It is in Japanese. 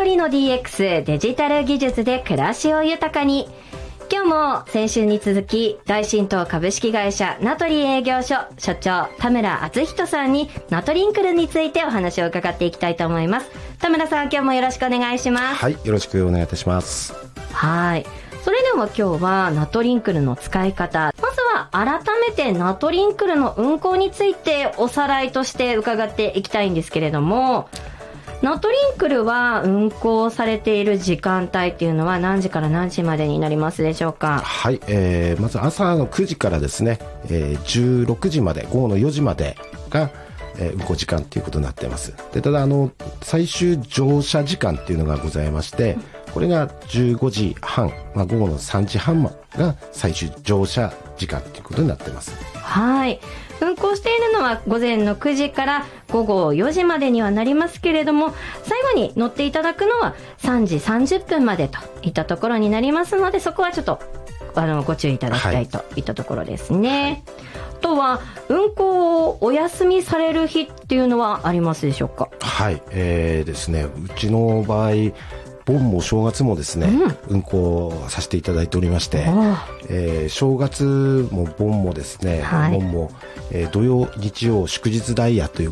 トリの DX デジタル技術で暮らしを豊かに。今日も先週に続き大新東株式会社ナトリ営業所所長田村敦人さんにナトリンクルについてお話を伺っていきたいと思います。田村さん、今日もよろしくお願いします。 はい、よろしくお願いいたします。 はい、それでは今日はナトリンクルの使い方、まずは改めてナトリンクルの運行についておさらいとして伺っていきたいんですけれども、ナトリンクルは運行されている時間帯っていうのは何時から何時までになりますでしょうか？ はい、まず朝の9時からですね、16時まで、午後の4時までが、運行時間ということになっています。で、ただ最終乗車時間っていうのがございまして、これが15時半、午後の3時半が最終乗車時間ということになっています。 はい、運行しているのは午前の9時から午後4時までにはなりますけれども、最後に乗っていただくのは3時30分までといったところになりますので、そこはちょっとご注意いただきたいといったところですね。あとは運行をお休みされる日っていうのはありますでしょうか？ はい、ですね、うちの場合盆も正月もですね、運行させていただいておりまして、正月も盆もですね、盆も、土曜日曜祝日ダイヤという